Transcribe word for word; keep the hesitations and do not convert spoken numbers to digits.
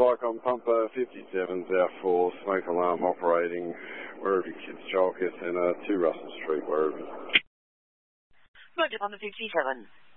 like on Pumper fifty-seven, South four, smoke alarm operating, wherever your kids' childcare centre, two Russell Street, wherever. Roger, Pumper fifty-seven.